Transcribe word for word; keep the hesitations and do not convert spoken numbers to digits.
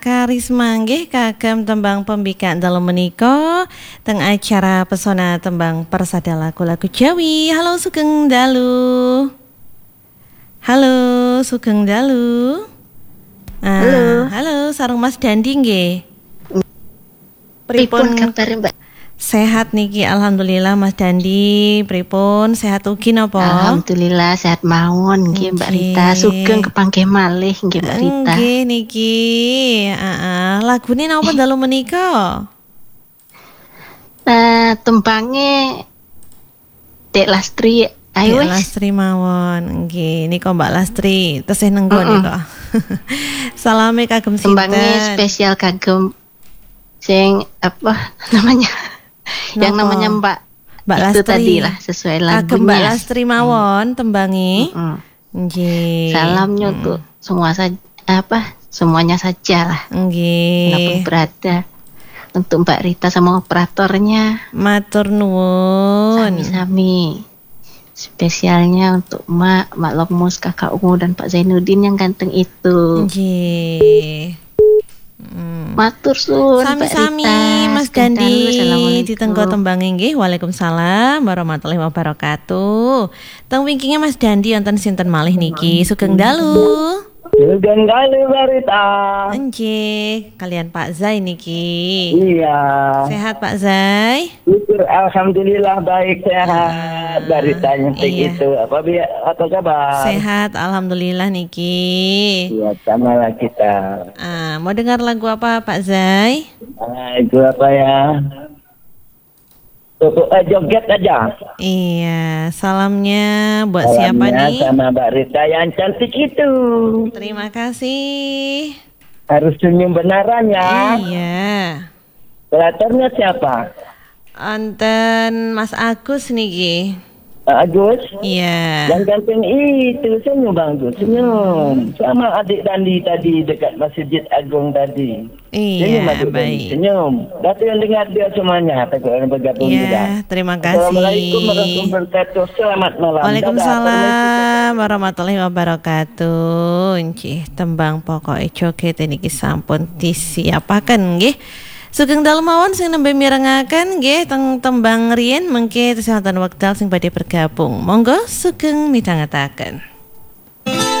Karisma nggih kagem tembang pembikaan dalu menika teng acara Pesona Tembang Persada Lagu-lagu Jawi. Halo Sugeng Dalu. Halo Sugeng Dalu. Ah, Halo. halo sareng Mas Dandi nggih. Pripun kabare Mbak? Sehat niki alhamdulillah Mas Dandi. Pripun sehat ugi napa? Alhamdulillah sehat mawon nggih Mbak Rita. Sugeng kepanggih malih nggih Mbak Rita. Nggih niki. Heeh, lagune napa dalu menika? Nah, tembange Dek Lastri ayo Dek wis. Lastri mawon. Nggih, nika Mbak Lastri tesih nenggo nika. Salame kagem sinten? Tembange spesial kagem sing apa namanya? Yang Napa? namanya Mbak Mbak itu Lastri. tadi lah sesuai lagunya. Kagem Mbak Lastri mawon tembangi. Mm-mm. Nggih. Salamnya untuk semua saja apa semuanya saja lah. Nggih. Walaupun berada untuk Mbak Rita sama operatornya. Matur nuwun. Sami-sami. Spesialnya untuk Mak, Mak Lokmus, Kakak Ungu dan Pak Zainuddin yang ganteng itu. Nggih. Hmm. Matur suwun Mbak Sami-sami Rita. Mas Sekian Dandi dulu, Assalamualaikum. ditenggo tembange nggih. Waalaikumsalam warahmatullahi wabarakatuh. Teng wingkinge Mas Dandi wonten sinten malih niki? Sugeng dalu. Sugeng dalu Barita. Nggih, kalian Pak Zai niki. Iya. Sehat Pak Zai? Syukur alhamdulillah baik sehat. Barita nyetik iya. itu. Apa bi apa kabar? Sehat alhamdulillah niki. Iya, sama lah kita. Ah, mau dengar lagu apa Pak Zai? Ah, itu apa ya? Tutup eh, joget aja. Iya, salamnya buat siapa Salamnya nih? sama Mbak Rita yang cantik itu. Terima kasih. Harus senyum benaran ya. Iya. Operatornya siapa? Anten Mas Agus niki. Pak Agus. Iya. Yang ganteng itu senyum Bang Agus, senyum. Sama adik Dandi tadi dekat Masjid Agung tadi. Senyum, Iya, adik Dandi, baik. senyum. Datu yang dengar dia semuanya, takut orang bergabung juga. Iya, terima kasih. Assalamualaikum warahmatullahi wabarakatuh. Selamat malam. Waalaikumsalam warahmatullahi wabarakatuh. Nggih, tembang pokoke joget niki sampun disiapaken nggih. Sugeng dalu mawon sing nembe mirengaken nggih teng tembang riyen mengke tesih wonten wekdal sing badhe bergabung. Monggo sugeng midhangetaken.